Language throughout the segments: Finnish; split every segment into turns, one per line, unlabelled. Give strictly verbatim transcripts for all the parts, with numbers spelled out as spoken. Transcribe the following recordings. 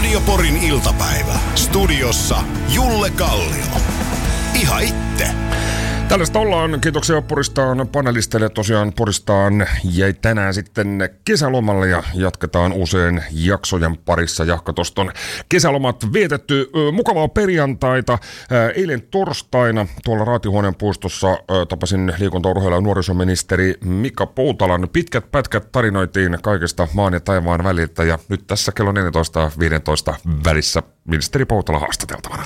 Radio Porin iltapäivä. Studiossa Julle Kallio. Ihan itse.
Tällaista ollaan. Kiitoksia Poristaan panelisteille. Tosiaan Poristaan jäi tänään sitten kesälomalle ja jatketaan usein jaksojen parissa. Jahka tosta on kesälomat vietetty. Mukavaa perjantaita. Eilen torstaina tuolla Raatihuoneen puistossa tapasin liikunta-, urheilu- ja nuorisoministeri Mika Poutalan. Pitkät pätkät tarinoitiin kaikesta maan ja taivaan väliltä ja nyt tässä kello neljätoista viisitoista välissä ministeri Poutala haastateltavana.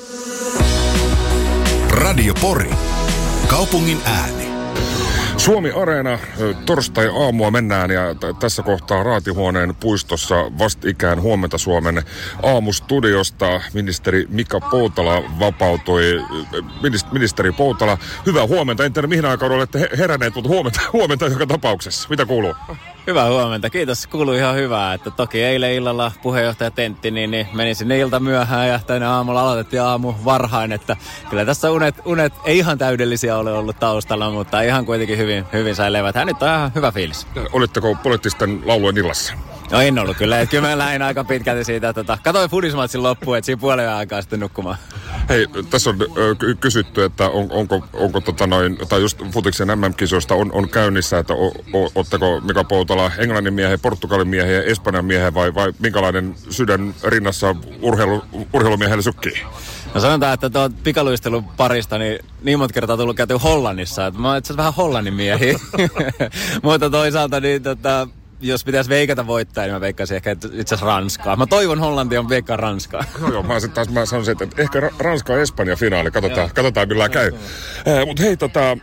Radio Pori. Kaupungin ääni.
Suomi Areena, torstai-aamua mennään ja t- tässä kohtaa Raatihuoneen puistossa vastikään huomenta Suomen aamustudiosta ministeri Mika Poutala vapautui. Minist- ministeri Poutala, hyvää huomenta. En tiedä mihin aikaan olette heränneet, mutta huomenta, huomenta joka tapauksessa. Mitä kuuluu?
Hyvää huomenta. Kiitos. Kuuluu ihan hyvää. Että toki eilen illalla puheenjohtaja tentti, niin, niin meni sinne ilta myöhään ja tänne aamulla aloitettiin aamu varhain. Että kyllä tässä unet, unet ei ihan täydellisiä ole ollut taustalla, mutta ihan kuitenkin hyvin, hyvin säilevät. Hän nyt on ihan hyvä fiilis.
Olitteko poliittisten laulujen illassa?
No en ollut kyllä. Että kyllä mä lähdin aika pitkälti siitä. Tota, katoin fudismatsin loppuun, että siinä puolen aikaa sitten nukkumaan.
Hei, tässä on ö, kysytty, että on, onko, onko tota noin, tai just futiksen äm äm-kisoista on, on käynnissä, että o, o, ootteko Mika Poutala Englannin miehen, Portugalin miehen ja Espanjan miehen vai, vai minkälainen sydän rinnassa urheilu, urheilumiehelle sukkii?
No sanotaan, että tuon pikaluistelun parista niin, niin monta kertaa tullut käyty Hollannissa, että mä oon itse asiassa vähän Hollannin miehiä. Mutta toisaalta niin tota... Jos pitäisi veikata voittaa, niin mä veikkaisin ehkä itse asiassa Ranskaa. Mä toivon Hollantia, mutta veikkaan Ranskaa. No
joo, mä, taas, mä sanoisin, että ehkä Ranska ja Espanja finaali. Katsotaan, katsotaan millä käy. Eh, mutta hei, tota,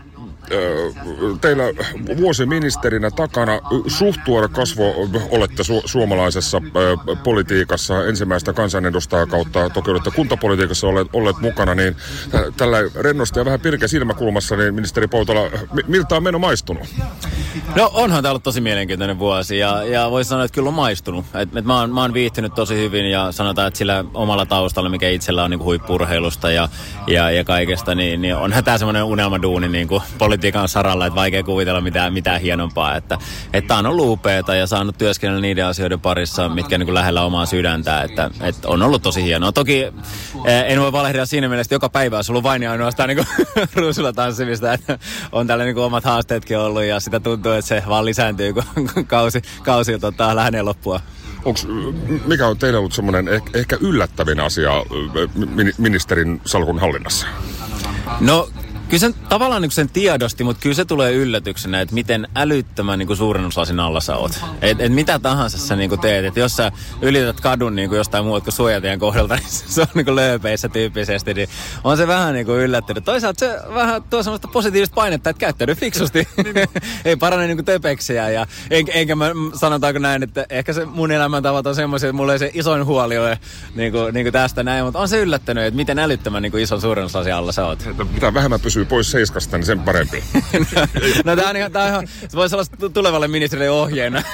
teillä vuosi ministerinä takana suhtuora kasvo, olette su- suomalaisessa äh, politiikassa ensimmäistä kansanedustajaa kautta, toki olette kuntapolitiikassa olleet, olleet mukana, niin t- tällä rennosti ja vähän pirkeä silmäkulmassa, niin ministeri Poutala, m- miltä on meno maistunut?
No onhan tämä ollut tosi mielenkiintoinen vuosi ja, ja voisi sanoa, että kyllä on maistunut. Et, et mä, oon, mä oon viihtynyt tosi hyvin ja sanotaan, että sillä omalla taustalla, mikä itsellä on niin kuin huippu-urheilusta ja, ja, ja kaikesta, niin, niin onhan tämä semmoinen unelmaduuni niin kuin politiikan saralla, että vaikea kuvitella mitään, mitään hienompaa. Että, että on ollut upeata ja saanut työskennellä niiden asioiden parissa, mitkä niin kuin lähellä omaa sydäntä. Että, että on ollut tosi hienoa. Toki en voi valehdella siinä mielessä, että joka päivä olisi ollut vain ja ainoastaan niin ruusulla tanssimista. Että on tällä niin kuin omat haasteetkin ollut ja sitä tuntuu, että se vaan lisääntyy, kun kausi, kausi tota, lähenee loppua.
Onks, mikä on teillä ollut semmoinen ehkä, ehkä yllättävin asia ministerin salkun hallinnassa?
No... Kyllä sen tavallaan niin sen tiedosti, mutta kyllä se tulee yllätyksenä, että miten älyttömän niin suurennuslasin alla sä oot. Että et mitä tahansa sä niin teet. Että jos sä ylität kadun niin jostain muuta kuin suojatien kohdalta, niin se on niin lööpeissä tyyppisesti. Niin on se vähän niin yllättänyt. Toisaalta se vähän tuo semmoista positiivista painetta, että käyttäydy fiksusti. Ei parane niin töpeksiä. Ja en, enkä mä sanotaanko näin, että ehkä se mun elämäntavat on semmoisia, että mulla ei se isoin huoli ole niin kuin, niin kuin tästä näin. Mutta on se yllättänyt, että miten älyttömän niin ison suurennuslasin alla sä oot.
Mitä vähemmän pysyy pois seiskasta, niin sen parempi.
no tää on ihan, tää on ihan, se voisi olla tulevalle ministerille ohjeena.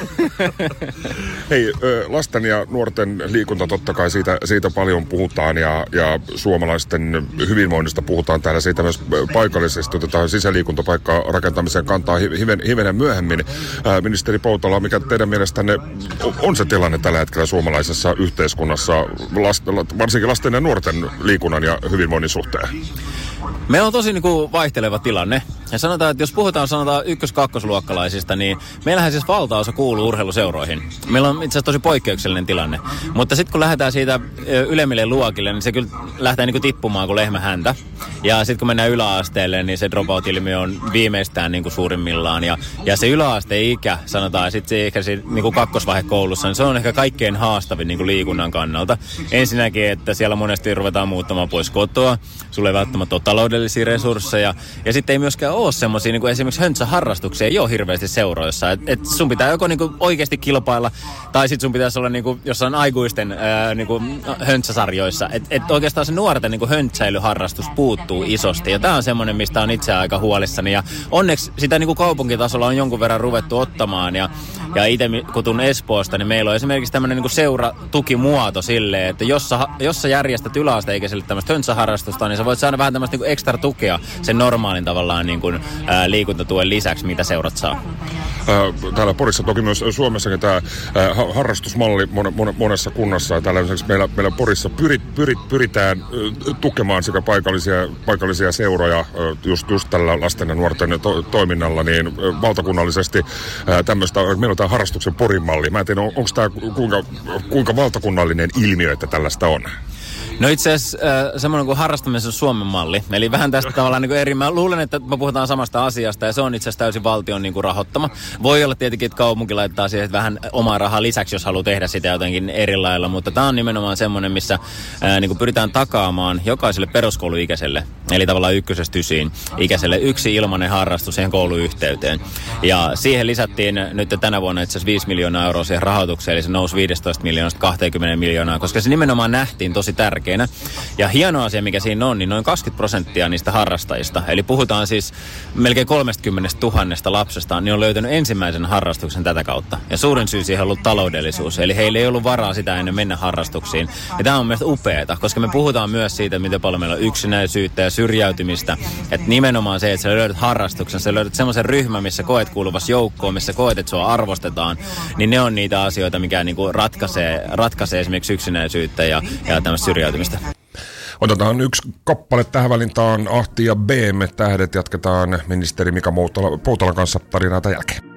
Hei, lasten ja nuorten liikunta totta kai siitä, siitä paljon puhutaan ja, ja suomalaisten hyvinvoinnista puhutaan täällä siitä myös paikallisesti. Otetaan sisäliikuntapaikkaa rakentamiseen kantaa hiven, hivenen myöhemmin. Ää, ministeri Poutala, mikä teidän mielestänne on se tilanne tällä hetkellä suomalaisessa yhteiskunnassa, last, varsinkin lasten ja nuorten liikunnan ja hyvinvoinnin suhteen?
Meillä on tosi niin kuin vaihteleva tilanne. Ja sanotaan, että jos puhutaan sanotaan ykkös-kakkosluokkalaisista, niin meillähän siis valtaosa kuuluu urheiluseuroihin. Meillä on itse asiassa tosi poikkeuksellinen tilanne. Mutta sitten kun lähdetään siitä ylemmille luokille, niin se kyllä lähtee niin kuin tippumaan kuin lehmä häntä. Ja sitten kun mennään yläasteelle, niin se dropout-ilmiö on viimeistään niin kuin suurimmillaan. Ja, ja se yläasteikä, sanotaan, sitten se ehkä se niin kuin kakkosvaihe koulussa, niin se on ehkä kaikkein haastavin niin kuin liikunnan kannalta. Ensinnäkin, että siellä monesti ruvetaan muuttamaan pois kotoa. Sulla ei välttämättä ole taloudellisia resursseja. Ja sitten ei myöskään ole semmoisia, niin kuin esimerkiksi höntsäharrastuksia ei ole hirveästi seuroissa. Et, et sun pitää joko niin kuin oikeasti kilpailla, tai sitten sun pitäisi olla niin kuin jossain aikuisten ää, niin kuin höntsäsarjoissa. Että et oikeastaan se nuorten niin kuin höntsäilyharrastus puuttuu isosti. Ja tää on semmoinen, mistä on itse aika huolissani. Ja onneksi sitä niin kuin kaupunkitasolla on jonkun verran ruvettu ottamaan. Ja, ja itse kun tuun Espoosta, niin meillä on esimerkiksi tämmöinen niin kuin seuratukimuoto silleen, että jos sä, jos sä järjestät yläasteikäiselle tämmöistä höntsäharrastusta, niin sä voit saada vähän tämmöistä niin kuin ekstra tukea sen normaalin tavallaan niin kuin, ää, liikuntatuen lisäksi, mitä seurat saa.
täällä Porissa, toki myös Suomessakin tämä harrastusmalli monessa kunnassa. Täällä meillä, meillä Porissa pyrit, pyrit, pyritään tukemaan sekä paikallisia, paikallisia seuroja just, just tällä lasten ja nuorten to, toiminnalla, niin valtakunnallisesti tämmöistä, meillä on tämä harrastuksen Porin malli. Mä en tiedä, on, onko tämä kuinka, kuinka valtakunnallinen ilmiö, että tällaista on?
No itse asiassa äh, semmoinen kuin harrastamisen Suomen malli. Eli vähän tästä tavallaan niin kuin eri. Mä luulen, että me puhutaan samasta asiasta ja se on itse asiassa täysin valtion niin kuin rahoittama. Voi olla tietenkin, että kaupunki laittaa siihen vähän omaa rahaa lisäksi, jos haluaa tehdä sitä jotenkin eri lailla. Mutta tämä on nimenomaan semmoinen, missä äh, niin kuin pyritään takaamaan jokaiselle peruskouluikäiselle, eli tavallaan ykkösestä ysiin ikäiselle yksi ilmainen harrastus siihen kouluyhteyteen. Ja siihen lisättiin nyt tänä vuonna itse asiassa viisi miljoonaa euroa siihen rahoitukseen, eli se nousi viisitoista miljoonasta kaksikymmentä miljoonaa, koska se nimenomaan nähtiin tosi tärkeänä. Ja hieno asia, mikä siinä on, niin noin kaksikymmentä prosenttia niistä harrastajista, eli puhutaan siis melkein kolmekymmentätuhatta lapsesta, niin on löytänyt ensimmäisen harrastuksen tätä kautta. Ja suurin syy siihen on ollut taloudellisuus, eli heillä ei ollut varaa sitä ennen mennä harrastuksiin. Ja tämä on mielestäni upeata, koska me puhutaan myös siitä, miten paljon meillä on yksinäisyyttä ja syrjäytymistä. Että nimenomaan se, että sä löydät harrastuksen, sä löydät semmoisen ryhmän, missä koet kuuluvas joukkoon, missä koet, että sua arvostetaan, niin ne on niitä asioita, mikä niinku ratkaisee, ratkaisee esimerkiksi yksinäisyyttä ja, ja tämmöistä syrjäytymistä.
Otetaan yksi kappale tähän väliin, tämä on Ahti ja B M-tähdet. Jatketaan ministeri Mika Poutalan kanssa tarinaa tämän jälkeen.